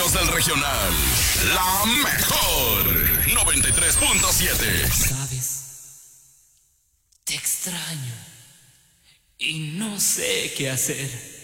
éxitos del regional. La mejor 93.7. ¿Sabes? Te extraño y no sé qué hacer.